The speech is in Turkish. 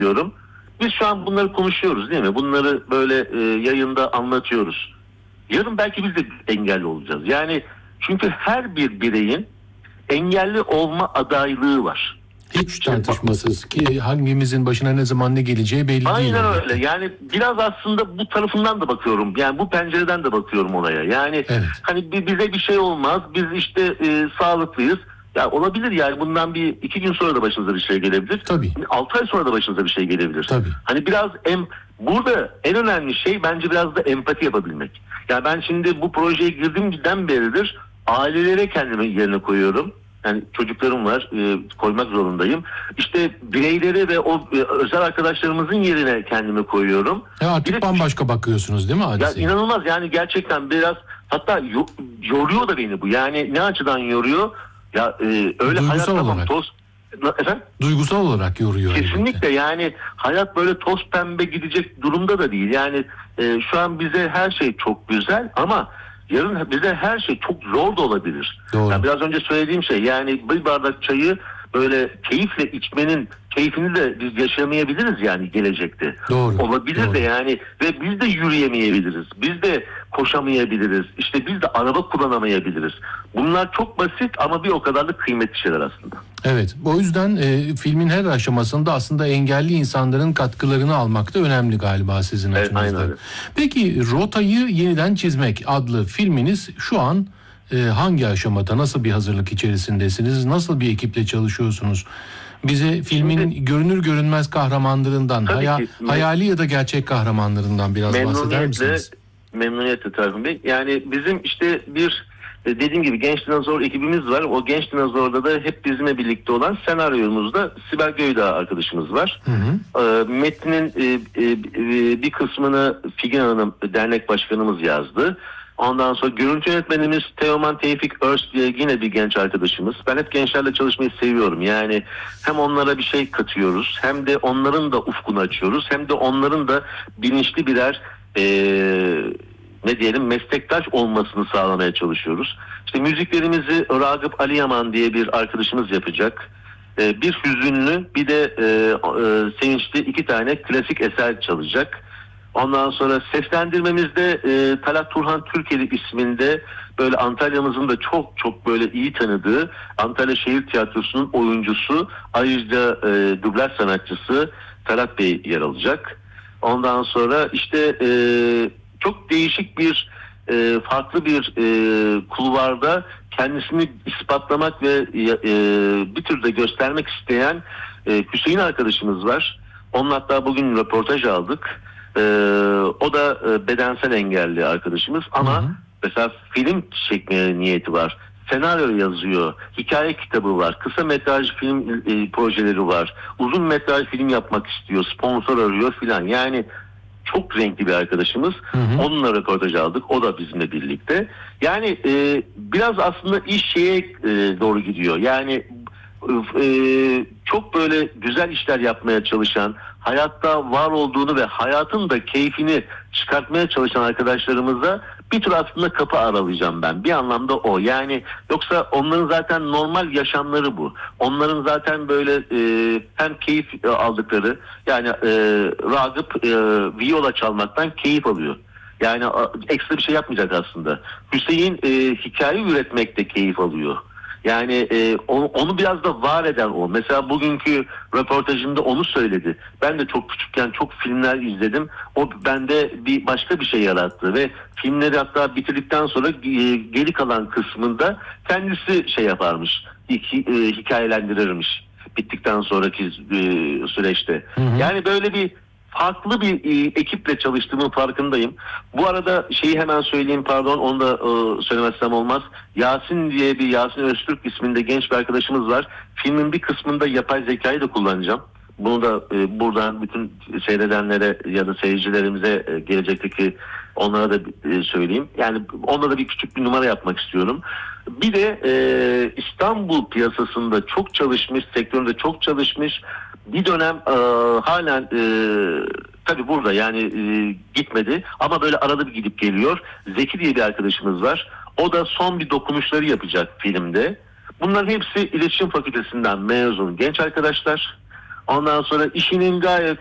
diyorum. Biz şu an bunları konuşuyoruz değil mi? Bunları böyle yayında anlatıyoruz. Yarın belki biz de engelli olacağız. Yani çünkü her bir bireyin engelli olma adaylığı var. Hiç tartışmasız ki hangimizin başına ne zaman ne geleceği belli değil. Aynen öyle. Yani biraz aslında bu tarafından da bakıyorum. Yani bu pencereden de bakıyorum olaya. Yani evet. Hani bize bir şey olmaz. Biz işte sağlıklıyız. Ya olabilir yani bundan 2 gün sonra da başınıza bir şey gelebilir. Tabii. 6 ay sonra da başınıza bir şey gelebilir. Tabii. Hani biraz burada en önemli şey bence biraz da empati yapabilmek. Ya ben şimdi bu projeye girdiğimden beridir ailelere kendimi yerine koyuyorum. Yani çocuklarım var, koymak zorundayım. İşte bireyleri ve o özel arkadaşlarımızın yerine kendimi koyuyorum. Artık bambaşka bakıyorsunuz değil mi hadiseye? Ya inanılmaz yani gerçekten biraz hatta yoruyor da beni bu. Yani ne açıdan yoruyor? Ya öyle hayat tamam toz. Efendim? Duygusal olarak yoruyor. Kesinlikle elbette. yani hayat böyle toz pembe gidecek durumda da değil. Yani şu an bize her şey çok güzel ama yarın bize her şey çok zor da olabilir. Yani biraz önce söylediğim şey yani bir bardak çayı böyle keyifle içmenin keyfini de biz yaşamayabiliriz yani gelecekte. Doğru. Olabilir Doğru. de yani ve biz de yürüyemeyebiliriz. Biz de koşamayabiliriz. İşte biz de araba kullanamayabiliriz. Bunlar çok basit ama bir o kadar da kıymetli şeyler aslında. Evet. O yüzden filmin her aşamasında aslında engelli insanların katkılarını almak da önemli galiba sizin açınızdan. Aynen. Peki Rotayı Yeniden Çizmek adlı filminiz şu an hangi aşamada, nasıl bir hazırlık içerisindesiniz, nasıl bir ekiple çalışıyorsunuz? Bize filmin görünür görünmez kahramanlarından, hayali ya da gerçek kahramanlarından biraz bahseder misiniz? Memnuniyetle Tarık Bey. Yani bizim işte dediğim gibi Genç Dinozor ekibimiz var. O Genç Dinozor'da da hep bizimle birlikte olan senaryomuzda Sibel Göydağ arkadaşımız var. Hı hı. Metnin bir kısmını Figen Hanım dernek başkanımız yazdı. Ondan sonra görüntü yönetmenimiz Teoman Tevfik Örs diye yine bir genç arkadaşımız. Ben hep gençlerle çalışmayı seviyorum. Yani hem onlara bir şey katıyoruz hem de onların da ufkunu açıyoruz. Hem de onların da bilinçli birer meslektaş olmasını sağlamaya çalışıyoruz. İşte müziklerimizi Ragıp Aliyaman diye bir arkadaşımız yapacak. Bir hüzünlü bir de sevinçli 2 tane klasik eser çalacak. Ondan sonra seslendirmemizde Talat Turhan Türkeli isminde böyle Antalya'mızın da çok çok böyle iyi tanıdığı Antalya Şehir Tiyatrosu'nun oyuncusu ayrıca dublaj sanatçısı Talat Bey yer alacak. Ondan sonra işte çok değişik bir farklı bir kulvarda kendisini ispatlamak ve bir türde göstermek isteyen Hüseyin arkadaşımız var. Onunla hatta bugün röportaj aldık. O da bedensel engelli arkadaşımız ama mesela film çekmeye niyeti var. Senaryo yazıyor, hikaye kitabı var, kısa metraj film projeleri var, uzun metraj film yapmak istiyor, sponsor arıyor filan. Yani çok renkli bir arkadaşımız. Onunla röportaj aldık. O da bizimle birlikte. Yani biraz aslında iş şeye doğru gidiyor. Yani çok böyle güzel işler yapmaya çalışan, hayatta var olduğunu ve hayatın da keyfini çıkartmaya çalışan arkadaşlarımıza bir tür aslında kapı aralayacağım ben. Bir anlamda o. Yani yoksa onların zaten normal yaşamları bu. Onların zaten böyle hem keyif aldıkları yani Ragıp viola çalmaktan keyif alıyor. Yani ekstra bir şey yapmayacak aslında. Hüseyin hikaye üretmekte keyif alıyor. Yani onu biraz da var eden o. Mesela bugünkü röportajında onu söyledi. Ben de çok küçükken çok filmler izledim. O bende başka bir şey yarattı ve filmleri hatta bitirdikten sonra geri kalan kısmında kendisi şey yaparmış. Hikayelendirirmiş. Bittikten sonraki süreçte. Yani böyle bir farklı bir ekiple çalıştığımın farkındayım. Bu arada şeyi hemen söyleyeyim, pardon, onu da söylemezsem olmaz. Yasin Öztürk isminde genç bir arkadaşımız var. Filmin bir kısmında yapay zekayı da kullanacağım. Bunu da buradan bütün seyredenlere ya da seyircilerimize gelecekteki onlara da söyleyeyim. Yani onunla da bir küçük bir numara yapmak istiyorum. Bir de İstanbul piyasasında çok çalışmış, sektöründe çok çalışmış, bir dönem halen tabii burada yani gitmedi ama böyle arada bir gidip geliyor. Zeki diye bir arkadaşımız var. O da son bir dokunuşları yapacak filmde. Bunların hepsi İletişim Fakültesinden mezun genç arkadaşlar. Ondan sonra işinin gayet